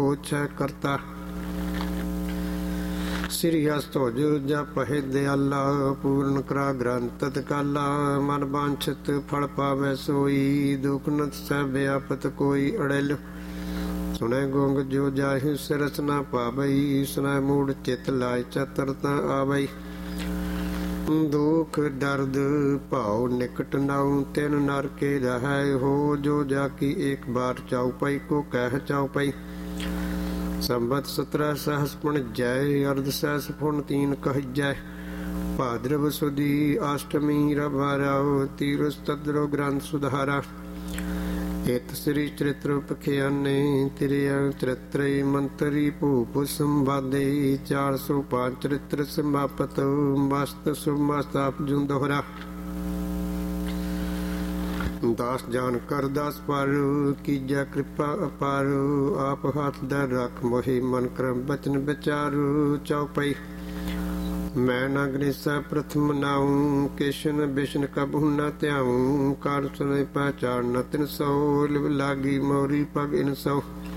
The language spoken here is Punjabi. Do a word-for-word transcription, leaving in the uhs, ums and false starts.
ਛੈ ਕਰਤਾ। ਸ੍ਰੀ ਅਸਤੋਜ ਜਪ ਹੈ ਦਿਆਲਾ, ਪੂਰਨ ਕਰਾ ਗ੍ਰੰਥ ਤਤਕਾਲਾ। ਮਨ ਬਾਂਛਿਤ ਫਲ ਪਾਵੈ ਸੋਈ, ਦੁਖ ਨ ਸਹਿ ਆਫਤ ਕੋਈ ਅੜਿਲ। ਸੁਣੈ ਗੋਂਗ ਜੋ ਜਾਹਿ ਸਿਰਸ ਨਾ ਪਾਵਈ, ਸੁਣੈ ਮੂੜ ਚਿਤ ਲਾਇ ਚਤਰ ਤਾਂ ਆਵਈ। ਦੁਖ ਦਰਦ ਭਾਉ ਨਿਕਟ ਨਾਉ, ਤਿਨ ਨਰ ਕੇ ਰਹੈ ਹੋ। ਜੋ ਜਾ ਕੀ ਏਕ ਬਾਰ ਚਾਉ ਪਈ, ਕੋ ਕਹਿ ਚਾਉ ਪਈ। ਸੰਬਤ ਸਤਰਹ ਸਹਸ ਪੁਣ ਜੈ, ਅਰਧ ਸਹਸ ਪੁਣ ਤੀਨ ਕਹਿਜੈ। ਭਾਦਰਵ ਸੁਦੀ ਅਸ਼ਟਮੀ ਰਬਾਰਾਉ, ਤੀਰੁਸ ਤਦਰੋ ਗ੍ਰੰਥ ਸੁਧਾਰਾ। ਇਤ ਸ੍ਰੀ ਚਰਿਤ੍ਰ ਪਖਿਆਨੇ, ਤਿਰਿਆ ਚਰਿਤ੍ਰੇ ਮੰਤਰੀ ਭੂਪ ਸੰਵਾਦੇ। ਚਾਰ ਸੌ ਪੰਜ ਚਰਿਤ੍ਰ ਸਮਾਪਤ, ਮਸਤ ਸੁਮਸਤ ਆਪ ਜੁਨ ਦੋਹਰਾ। ਦਾਸ ਜਾਨ ਕਰ ਦਾਸ ਪਰ, ਕੀਜੈ ਕਿਰਪਾ ਅਪਾਰ। ਆਪ ਹੱਥ ਦਰ ਰੱਖ ਮੋਹਿ, ਮਨ ਕਰਮ ਬਚਨ ਵਿਚਾਰ। ਚਉਪਈ ਮੈਂ ਨ ਗ੍ਰੇਸੈ ਪ੍ਰਥਮ ਨਾਉ, ਕਿਸ਼ਨ ਬਿਸ਼ਨ ਕਬਹੁ ਨ ਧਿਆਉ। ਕਾਰ ਸੁਨੇ ਪਹਿਚਾਣ ਨ ਤਿਨ ਸੋ, ਲਿਵ ਲਾਗੀ ਮੋਰੀ ਪਗ ਇਨ ਸੋ।